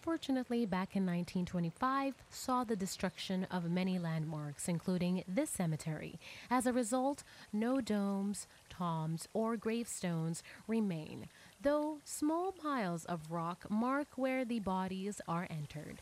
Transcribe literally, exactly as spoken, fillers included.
unfortunately, back in nineteen twenty-five, saw the destruction of many landmarks, including this cemetery. As a result, no domes, tombs, or gravestones remain, though small piles of rock mark where the bodies are entered.